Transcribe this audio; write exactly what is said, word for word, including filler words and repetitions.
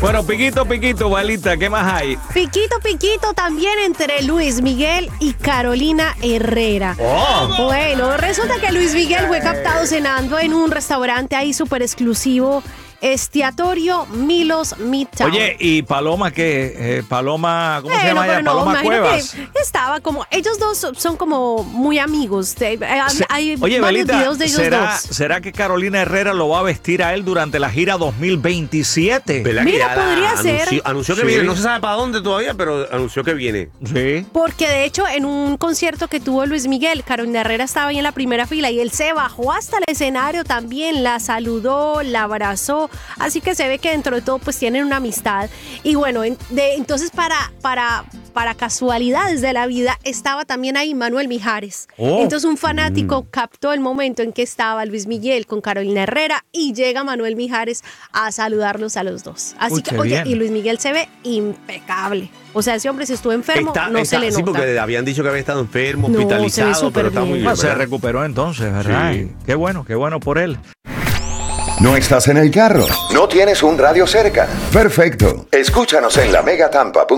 Bueno, piquito, piquito, Balita, ¿qué más hay? Piquito, piquito también entre Luis Miguel y Carolina Herrera. Oh. Bueno, resulta que Luis Miguel fue captado cenando en un restaurante ahí súper exclusivo, Estiatorio Milos Midtown. Oye, ¿y Paloma qué? Eh, Paloma, ¿cómo Bueno, se llama ella? pero no, Paloma imagino Cuevas. que estaba como, ellos dos son como muy amigos. Eh, Se- Hay Oye, varios Belita, videos de ellos ¿será, dos. ¿será que Carolina Herrera lo va a vestir a él durante la gira dos mil veintisiete? ¿Verdad que Mira, ya la podría ser. Anunció, anunció que Sí. viene, no se sabe para dónde todavía, pero anunció que viene. Sí. Porque de hecho en un concierto que tuvo Luis Miguel, Carolina Herrera estaba ahí en la primera fila y él se bajó hasta el escenario también, la saludó, la abrazó, así que se ve que dentro de todo pues tienen una amistad. Y bueno, en- de, entonces para, para, para casualidades de la vida estaba también ahí Manuel Mijares. Oh. Entonces un fanático captó el momento en que estaba Luis Miguel con Carolina Herrera y llega Manuel Mijares a saludarlos a los dos. Así Uy, que, qué oye, bien. y Luis Miguel se ve impecable. O sea, ese hombre si estuvo enfermo, Está- no está- se le sí, nota. porque habían dicho que había estado enfermo, No, se ve hospitalizado, súper pero está bien. muy bien. Ah, se ¿verdad? recuperó entonces, ¿verdad? Sí. Y Qué bueno, qué bueno por él. ¿No estás en el carro? ¿No tienes un radio cerca? Perfecto. Escúchanos en la Mega Tampa.